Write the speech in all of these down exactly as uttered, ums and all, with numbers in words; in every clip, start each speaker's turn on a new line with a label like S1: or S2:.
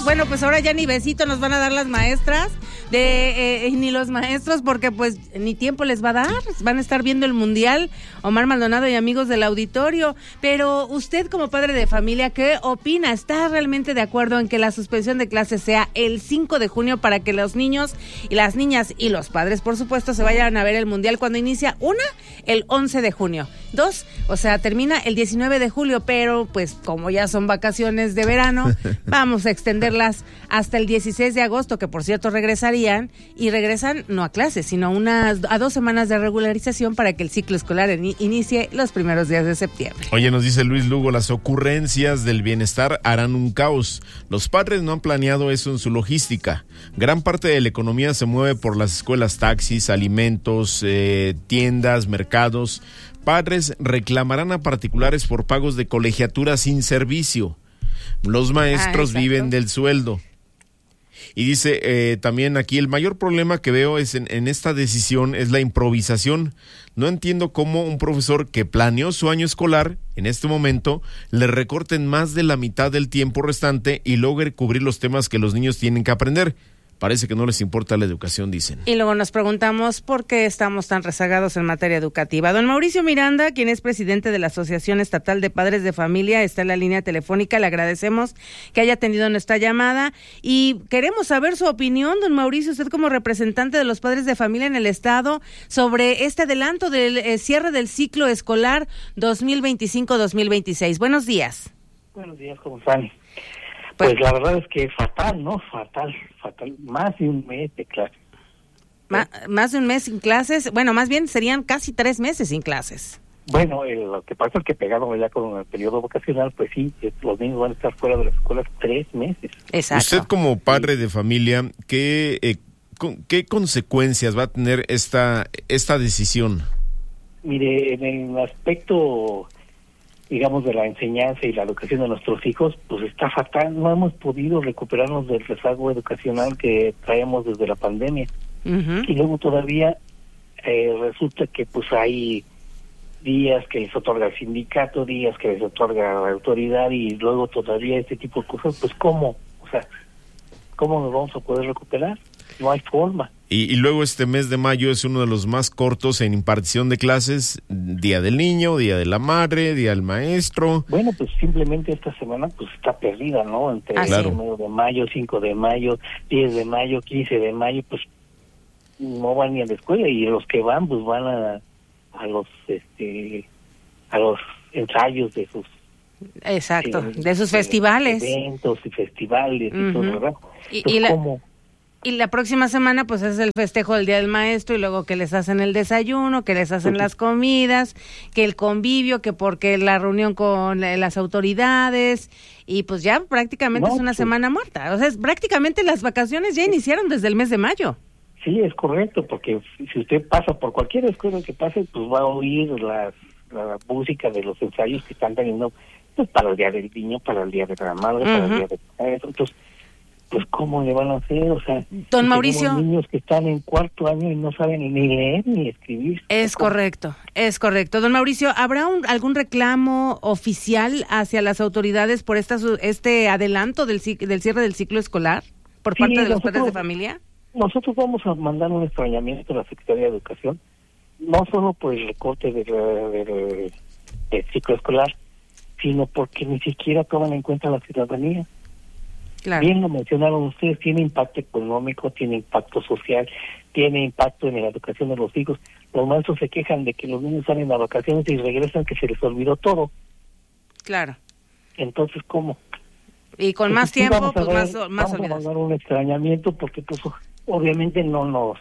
S1: besitos. Bueno, pues ahora ya ni besito nos van a dar las maestras de eh, ni los maestros, porque pues ni tiempo les va a dar. Van a estar viendo el Mundial, Omar Maldonado y amigos del auditorio. Pero usted, como padre de familia, ¿qué opina? ¿Está realmente de acuerdo en que la suspensión de clases sea el cinco de junio para que los niños y las niñas y los padres, por supuesto, se vayan a ver el Mundial cuando inicia? Una, el once de junio. Dos, o sea, termina el diecinueve de julio, pero pues como ya son vacaciones de verano, vamos a extenderlas hasta el dieciséis de agosto, que por cierto regresarían, y regresan no a clases, sino unas, a dos semanas de regularización para que el ciclo escolar in- inicie los primeros días de septiembre.
S2: Oye, nos dice Luis Lugo, las ocurrencias del bienestar harán un caos. Los padres no han planeado eso en su logística. Gran parte de la economía se mueve por las escuelas, taxis, alimentos, eh, tiendas, mercados. Padres reclamarán a particulares por pagos de colegiatura sin servicio. Los maestros ah, viven del sueldo. Y dice eh, también aquí, el mayor problema que veo es en, en esta decisión es la improvisación. No entiendo cómo un profesor que planeó su año escolar, en este momento, le recorten más de la mitad del tiempo restante y logre cubrir los temas que los niños tienen que aprender. Parece que no les importa la educación, dicen.
S1: Y luego nos preguntamos por qué estamos tan rezagados en materia educativa. Don Mauricio Miranda, quien es presidente de la Asociación Estatal de Padres de Familia, está en la línea telefónica. Le agradecemos que haya atendido nuestra llamada y queremos saber su opinión, don Mauricio, usted como representante de los padres de familia en el estado, sobre este adelanto del eh, cierre del ciclo escolar dos mil veinticinco dos mil veintiséis. Buenos días.
S3: Buenos días, ¿cómo están? Pues, pues la verdad es que es fatal, ¿no? Fatal, fatal. Más de un mes de clases.
S1: Ma- más de un mes sin clases. Bueno, más bien serían casi tres meses sin clases.
S3: Bueno, eh, lo que pasa es que pegado ya con el periodo vocacional, pues sí, eh, los niños van a estar fuera de las escuelas tres meses.
S1: Exacto.
S2: Usted como padre de familia, ¿qué, eh, con, ¿qué consecuencias va a tener esta, esta decisión?
S3: Mire, en el aspecto, digamos, de la enseñanza y la educación de nuestros hijos, pues está fatal. No hemos podido recuperarnos del rezago educacional que traemos desde la pandemia. Uh-huh. Y luego todavía eh, resulta que pues hay días que les otorga el sindicato, días que les otorga la autoridad, y luego todavía este tipo de cosas, pues ¿cómo? O sea, ¿cómo nos vamos a poder recuperar? No hay forma.
S2: Y, y luego este mes de mayo es uno de los más cortos en impartición de clases, Día del Niño, Día de la Madre, Día del Maestro.
S3: Bueno, pues simplemente esta semana pues está perdida, ¿no? Entre el
S2: claro.
S3: primero de mayo, cinco de mayo, diez de mayo, quince de mayo, pues no van ni a la escuela, y los que van pues van a a los este a los ensayos de sus
S1: exacto
S3: eh,
S1: de sus festivales,
S3: eventos y festivales. Uh-huh. Y todo, ¿verdad?
S1: Y,
S3: Entonces,
S1: y, la,
S3: ¿cómo?
S1: y la próxima semana pues es el festejo del Día del Maestro, y luego que les hacen el desayuno, que les hacen uh-huh. las comidas, que el convivio, que porque la reunión con las autoridades, y pues ya prácticamente no, es una pues, semana muerta. O sea, es, prácticamente las vacaciones ya iniciaron desde el mes de mayo.
S3: Sí, es correcto, porque si usted pasa por cualquier escuela que pase, pues va a oír la, la música de los ensayos que están teniendo, pues para el Día del Niño, para el Día de la Madre, uh-huh. para el Día de eso. Entonces, pues ¿cómo le van a hacer? O sea,
S1: don Mauricio,
S3: niños que están en cuarto año y no saben ni leer ni escribir.
S1: Es
S3: ¿Cómo?
S1: correcto, es correcto. Don Mauricio, ¿habrá un, algún reclamo oficial hacia las autoridades por esta, este adelanto del, del cierre del ciclo escolar por
S3: sí,
S1: parte de los
S3: nosotros,
S1: padres de familia?
S3: Nosotros vamos a mandar un extrañamiento a la Secretaría de Educación, no solo por el recorte del, del, del ciclo escolar, sino porque ni siquiera toman en cuenta la ciudadanía. Claro. Bien lo mencionaron ustedes, tiene impacto económico, tiene impacto social, tiene impacto en la educación de los hijos. Los maestros se quejan de que los niños salen a vacaciones y regresan que se les olvidó todo.
S1: Claro.
S3: Entonces, ¿cómo?
S1: Y con pues más tiempo, pues dar, más, más
S3: olvidados. Vamos a mandar un extrañamiento porque pues obviamente no nos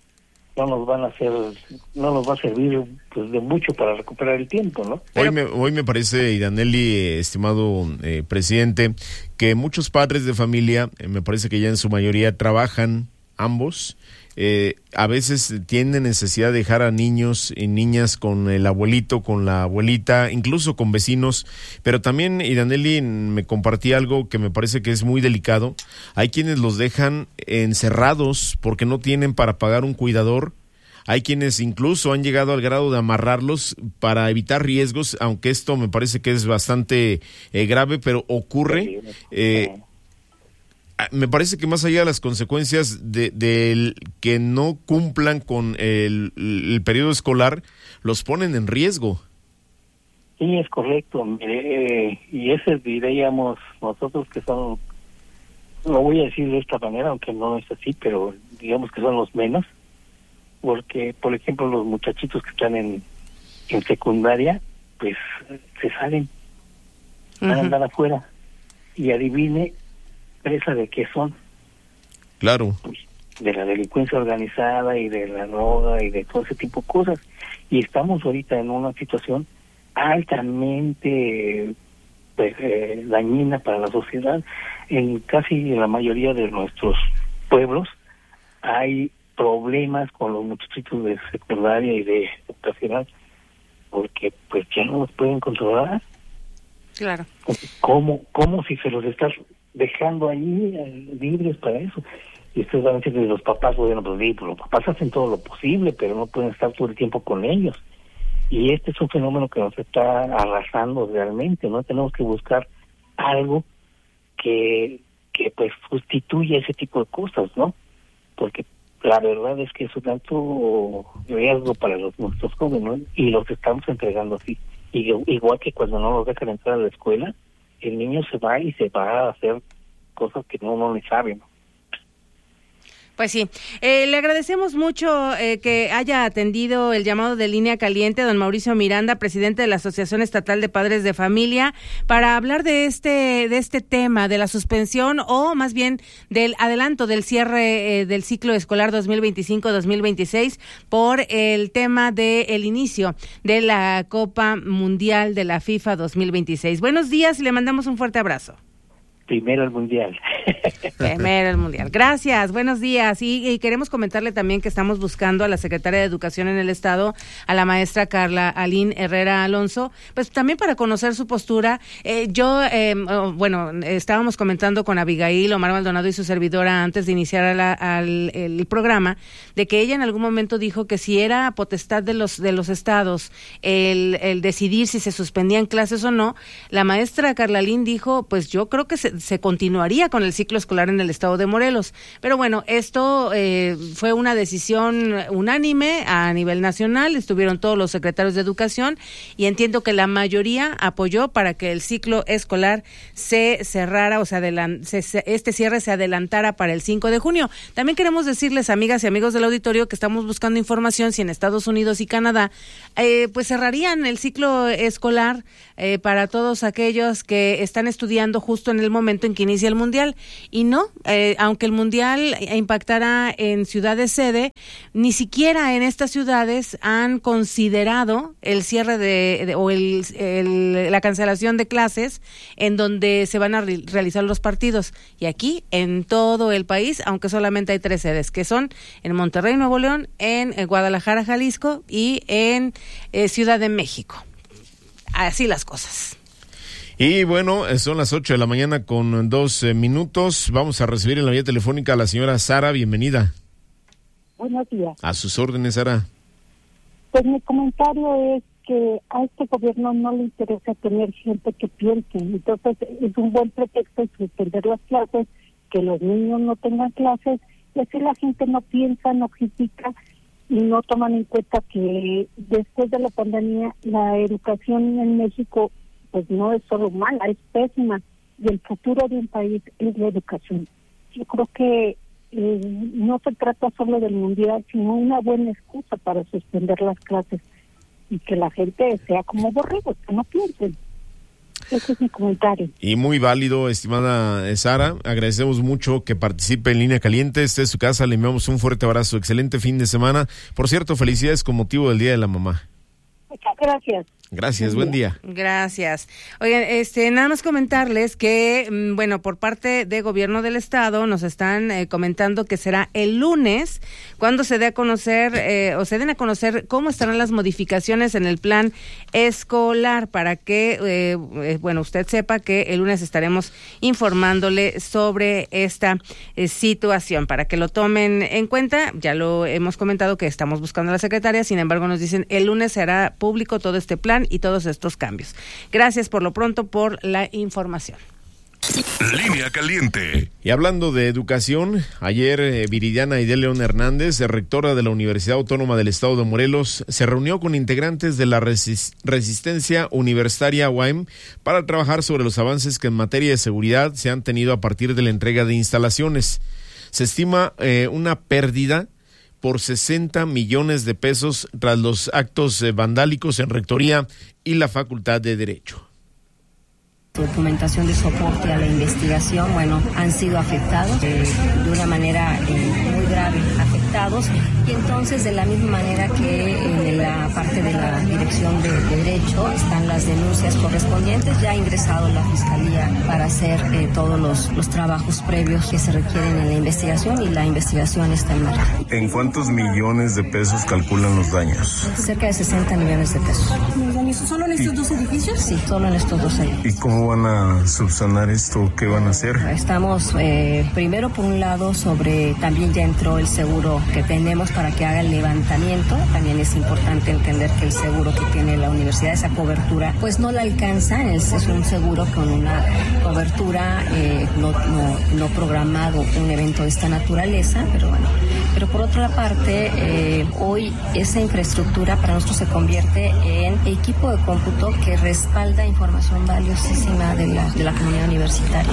S3: no nos van a hacer, no nos va a servir pues de mucho para recuperar el tiempo, ¿no?
S2: Hoy me, hoy me parece, Idanelli, estimado eh, presidente, que muchos padres de familia, eh, me parece que ya en su mayoría trabajan ambos, eh, a veces tienen necesidad de dejar a niños y niñas con el abuelito, con la abuelita, incluso con vecinos, pero también Idanelli me compartía algo que me parece que es muy delicado. Hay quienes los dejan encerrados porque no tienen para pagar un cuidador. Hay quienes incluso han llegado al grado de amarrarlos para evitar riesgos, aunque esto me parece que es bastante eh, grave, pero ocurre. Eh, me parece que más allá de las consecuencias de, de que no cumplan con el, el periodo escolar, los ponen en riesgo.
S3: Sí, es correcto. Mire, eh, y ese diríamos nosotros que son, lo voy a decir de esta manera, aunque no es así, pero digamos que son los menos, porque, por ejemplo, los muchachitos que están en, en secundaria, pues se salen, van a andar afuera, y adivine, presa de qué son.
S2: Claro.
S3: De la delincuencia organizada y de la droga y de todo ese tipo de cosas. Y estamos ahorita en una situación altamente pues, eh, dañina para la sociedad. En casi la mayoría de nuestros pueblos hay problemas con los muchachitos de secundaria y de educacional, porque pues ya no los pueden controlar.
S1: Claro.
S3: ¿Cómo, cómo si se los estás dejando ahí eh, libres para eso? Y ustedes van a decir que los papás, bueno, pues sí, los papás hacen todo lo posible, pero no pueden estar todo el tiempo con ellos. Y este es un fenómeno que nos está arrasando realmente, ¿no? Tenemos que buscar algo que, que pues sustituya ese tipo de cosas, ¿no? Porque la verdad es que es un alto riesgo para los nuestros jóvenes, ¿no? Y los estamos entregando así. Y, igual que cuando no los dejan entrar a la escuela, el niño se va y se va a hacer cosas que no, no le saben, ¿no?
S1: Pues sí, eh, le agradecemos mucho eh, que haya atendido el llamado de Línea Caliente, don Mauricio Miranda, presidente de la Asociación Estatal de Padres de Familia, para hablar de este de este tema, de la suspensión o más bien del adelanto del cierre eh, del ciclo escolar dos mil veinticinco dos mil veintiséis por el tema del inicio de la Copa Mundial de la FIFA dos mil veintiséis. Buenos días y le mandamos un fuerte abrazo.
S3: Primero el Mundial.
S1: Primero el Mundial. Gracias, buenos días. Y, y queremos comentarle también que estamos buscando a la secretaria de Educación en el Estado, a la maestra Carla Aline Herrera Alonso, pues también para conocer su postura. Eh, yo, eh, oh, bueno, estábamos comentando con Abigail, Omar Maldonado y su servidora antes de iniciar a la, al el programa, de que ella en algún momento dijo que si era potestad de los de los estados el, el decidir si se suspendían clases o no, la maestra Carla Aline dijo, pues yo creo que se se continuaría con el ciclo escolar en el estado de Morelos. Pero bueno, esto eh, fue una decisión unánime a nivel nacional, estuvieron todos los secretarios de educación y entiendo que la mayoría apoyó para que el ciclo escolar se cerrara, o sea, adelan- se, se, este cierre se adelantara para el cinco de junio. También queremos decirles, amigas y amigos del auditorio, que estamos buscando información si en Estados Unidos y Canadá eh, pues cerrarían el ciclo escolar eh, para todos aquellos que están estudiando justo en el momento en que inicia el Mundial. Y no, eh, aunque el Mundial impactará en ciudades sede, ni siquiera en estas ciudades han considerado el cierre de, de o el, el, la cancelación de clases en donde se van a re- realizar los partidos. Y aquí, en todo el país, aunque solamente hay tres sedes, que son en Monterrey, Nuevo León, en, en Guadalajara, Jalisco y en eh, Ciudad de México. Así las cosas.
S2: Y bueno, son las ocho de la mañana con dos eh, minutos. Vamos a recibir en la vía telefónica a la señora Sara. Bienvenida.
S4: Buenos días.
S2: A sus órdenes, Sara.
S4: Pues mi comentario es que a este gobierno no le interesa tener gente que piense. Entonces es un buen pretexto suspender las clases, que los niños no tengan clases, y así la gente no piensa, no critica y no toman en cuenta que después de la pandemia la educación en México pues no es solo mala, es pésima, y el futuro de un país es la educación. Yo creo que eh, no se trata solo del Mundial, sino una buena excusa para suspender las clases y que la gente sea como borregos, que no piensen. Ese es mi comentario.
S2: Y muy válido, estimada Sara. Agradecemos mucho que participe en Línea Caliente. Este es su casa, le enviamos un fuerte abrazo. Excelente fin de semana. Por cierto, felicidades con motivo del Día de la Mamá.
S4: Muchas gracias.
S2: Gracias, buen día.
S1: Gracias. Oigan, este, nada más comentarles que, bueno, por parte de Gobierno del Estado nos están eh, comentando que será el lunes cuando se dé a conocer eh, o se den a conocer cómo estarán las modificaciones en el plan escolar para que, eh, eh, bueno, usted sepa que el lunes estaremos informándole sobre esta eh, situación para que lo tomen en cuenta. Ya lo hemos comentado que estamos buscando a la secretaria, sin embargo nos dicen el lunes será público todo este plan y todos estos cambios. Gracias por lo pronto por la información.
S5: Línea Caliente.
S2: Y hablando de educación, ayer eh, Viridiana Aide León Hernández, rectora de la Universidad Autónoma del Estado de Morelos, se reunió con integrantes de la Resist- Resistencia Universitaria U A M para trabajar sobre los avances que en materia de seguridad se han tenido a partir de la entrega de instalaciones. Se estima eh, una pérdida por sesenta millones de pesos tras los actos eh, vandálicos en Rectoría y la Facultad de Derecho.
S6: Documentación de soporte a la investigación, bueno, han sido afectados eh, de una manera eh, muy grave, afectados, y entonces de la misma manera que en la parte de la Dirección de, de Derecho están las denuncias correspondientes, ya ha ingresado la Fiscalía para hacer eh, todos los, los trabajos previos que se requieren en la investigación, y la investigación está en marcha.
S7: ¿En cuántos millones de pesos calculan los daños?
S6: Cerca de sesenta millones de pesos.
S8: ¿Los daños solo en estos dos edificios?
S6: Sí, solo en estos dos edificios.
S7: ¿Y cómo van a subsanar esto? ¿Qué van a hacer?
S6: Estamos eh, primero por un lado sobre, también ya entró el seguro que tenemos para que haga el levantamiento. También es importante entender que el seguro que tiene la universidad, esa cobertura, pues no la alcanza, es, es un seguro con una cobertura eh, no, no, no programado un evento de esta naturaleza, pero bueno. Pero por otra parte, eh, hoy esa infraestructura para nosotros se convierte en equipo de cómputo que respalda información valiosísima de la, de la comunidad universitaria.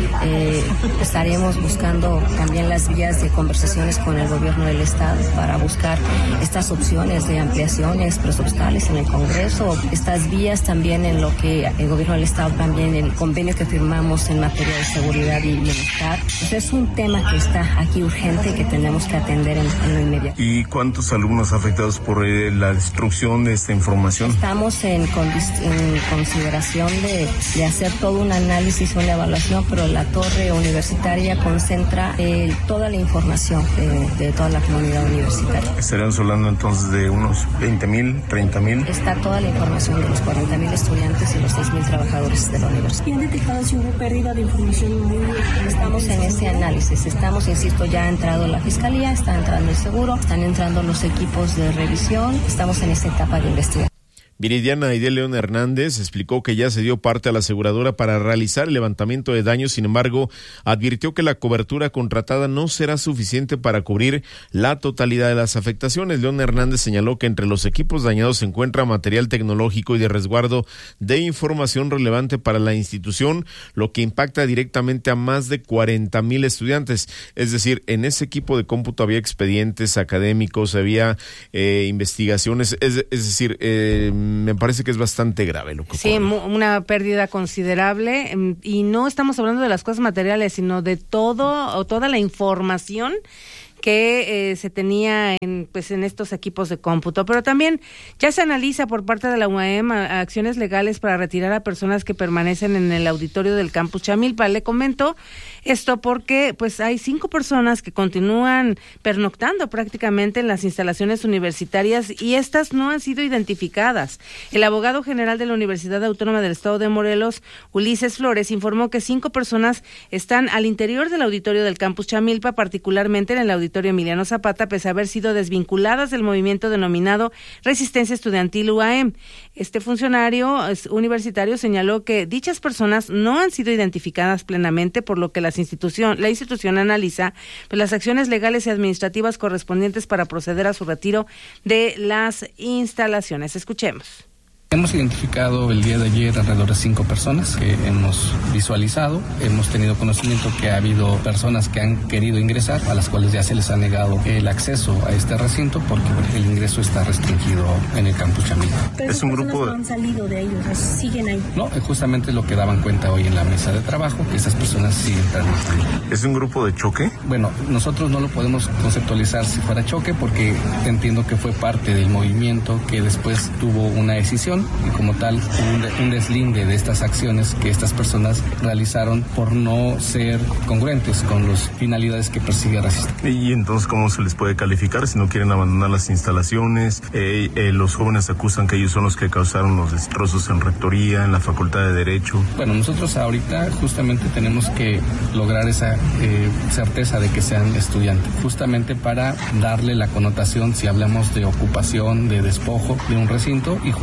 S6: Eh, estaremos buscando también las vías de conversaciones con el gobierno del Estado para buscar estas opciones de ampliaciones presupuestales en el Congreso, estas vías también en lo que el gobierno del Estado, también el convenio que firmamos en materia de seguridad y bienestar. Pues es un tema que está aquí urgente y que tenemos que atender en, en lo inmediato.
S7: ¿Y cuántos alumnos afectados por eh, la destrucción de esta información?
S6: Estamos en, condis- en consideración de, de hacer todo un análisis, una evaluación, pero la torre universitaria concentra eh, toda la información de, de toda la comunidad universitaria.
S7: ¿Estaríamos hablando entonces de unos veinte mil, treinta mil?
S6: Está toda la información de los cuarenta mil estudiantes y los seis mil trabajadores de la universidad.
S8: ¿Y han detectado si hubo pérdida de información muy...
S6: Estamos en ese análisis, estamos, insisto, ya ha entrado la Fiscalía, está entrando el seguro, están entrando los equipos de revisión, estamos en esta etapa de investigación.
S2: Viridiana Aide León Hernández explicó que ya se dio parte a la aseguradora para realizar el levantamiento de daños, sin embargo, advirtió que la cobertura contratada no será suficiente para cubrir la totalidad de las afectaciones. León Hernández señaló que entre los equipos dañados se encuentra material tecnológico y de resguardo de información relevante para la institución, lo que impacta directamente a más de cuarenta mil estudiantes. Es decir, en ese equipo de cómputo había expedientes académicos, había eh, investigaciones, es, es decir, eh, me parece que es bastante grave lo que
S1: Sí,
S2: ocurre.
S1: Una pérdida considerable, y no estamos hablando de las cosas materiales, sino de todo o toda la información que eh, se tenía en pues en estos equipos de cómputo. Pero también ya se analiza por parte de la U A M a, a acciones legales para retirar a personas que permanecen en el auditorio del campus Chamilpa. Le comento esto porque pues hay cinco personas que continúan pernoctando prácticamente en las instalaciones universitarias y estas no han sido identificadas. El abogado general de la Universidad Autónoma del Estado de Morelos, Ulises Flores, informó que cinco personas están al interior del auditorio del campus Chamilpa, particularmente en el auditorio Emiliano Zapata, pese a haber sido desvinculadas del movimiento denominado Resistencia Estudiantil U A M. Este funcionario universitario señaló que dichas personas no han sido identificadas plenamente, por lo que las institución, la institución analiza pues, las acciones legales y administrativas correspondientes para proceder a su retiro de las instalaciones. Escuchemos.
S9: Hemos identificado el día de ayer alrededor de cinco personas que hemos visualizado. Hemos tenido conocimiento que ha habido personas que han querido ingresar, a las cuales ya se les ha negado el acceso a este recinto porque el ingreso está restringido en el campus Chamilpa.
S8: Pero
S7: es un grupo
S8: no han salido de ellos, siguen ahí.
S9: No, es justamente lo que daban cuenta hoy en la mesa de trabajo, que esas personas siguen permaneciendo.
S7: ¿Es un grupo de choque?
S9: Bueno, nosotros no lo podemos conceptualizar si fuera choque porque entiendo que fue parte del movimiento que después tuvo una decisión y como tal un, un deslinde de estas acciones que estas personas realizaron por no ser congruentes con las finalidades que persigue Resistencia.
S7: ¿Y entonces cómo se les puede calificar si no quieren abandonar las instalaciones? Eh, eh, los jóvenes acusan que ellos son los que causaron los destrozos en Rectoría, en la Facultad de Derecho.
S9: Bueno, nosotros ahorita justamente tenemos que lograr esa eh, certeza de que sean estudiantes, justamente para darle la connotación si hablamos de ocupación, de despojo de un recinto, y justamente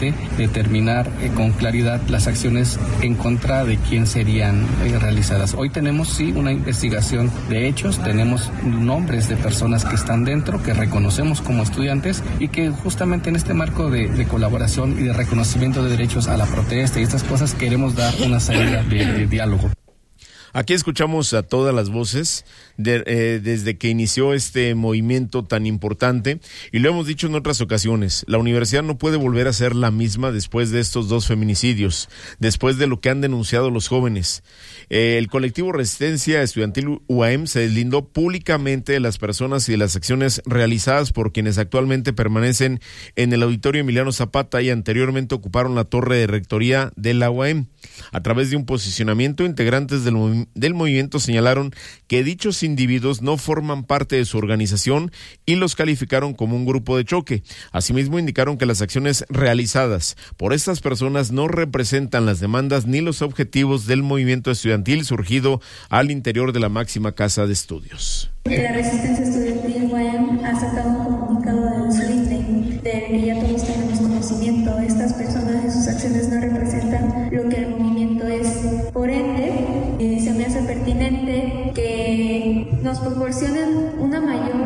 S9: permite determinar eh, con claridad las acciones en contra de quién serían eh, realizadas. Hoy tenemos sí una investigación de hechos, tenemos nombres de personas que están dentro, que reconocemos como estudiantes y que justamente en este marco de, de colaboración y de reconocimiento de derechos a la protesta y estas cosas queremos dar una salida de, de diálogo.
S2: Aquí escuchamos a todas las voces de, eh, desde que inició este movimiento tan importante y lo hemos dicho en otras ocasiones, la universidad no puede volver a ser la misma después de estos dos feminicidios, después de lo que han denunciado los jóvenes. Eh, el colectivo Resistencia Estudiantil U A M se deslindó públicamente de las personas y de las acciones realizadas por quienes actualmente permanecen en el Auditorio Emiliano Zapata y anteriormente ocuparon la torre de rectoría de la U A M. A través de un posicionamiento, integrantes del movimiento del movimiento señalaron que dichos individuos no forman parte de su organización y los calificaron como un grupo de choque. Asimismo, indicaron que las acciones realizadas por estas personas no representan las demandas ni los objetivos del movimiento estudiantil surgido al interior de la máxima casa de estudios.
S10: La Resistencia Estudiantil U A M ha sacado un comunicado de su línea del que ya todos tenemos conocimiento. Estas personas y sus acciones no representan lo que el movimiento es. Por ende, eh, se me hace pertinente que nos proporcionen una mayor